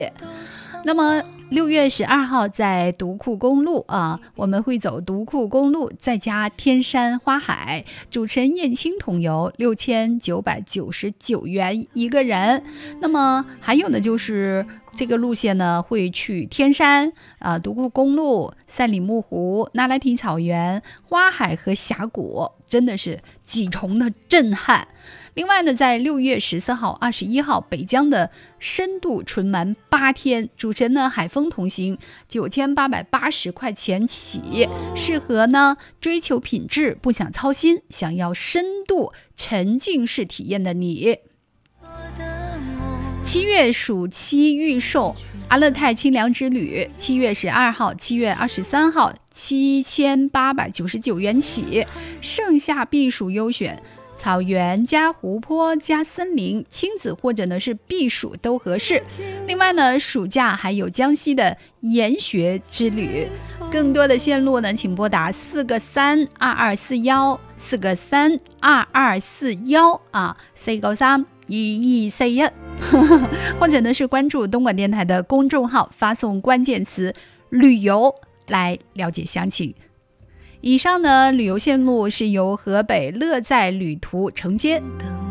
那么6月12号在独库公路我们会走独库公路，再加天山花海，主持人燕青同游，6999元一个人。那么还有呢，就是这个路线呢会去天山独库公路、赛里木湖、那拉提草原、花海和峡谷，真的是几重的震撼。另外呢，在6月14号、21号，北疆的深度纯玩8天，主持人呢海风同行，9880块钱起，适合呢追求品质、不想操心、想要深度沉浸式体验的你。7月暑期预售阿勒泰清凉之旅，7月12号、7月23号，7899元起，盛夏避暑优选。草原加湖泊加森林，亲子或者呢是避暑都合适。另外呢，暑假还有江西的研学之旅。更多的线路呢，请拨打4932241，4932241，4931141，或者呢是关注东莞电台的公众号，发送关键词旅游来了解详情。以上呢，旅游线路是由河北乐在旅途承接。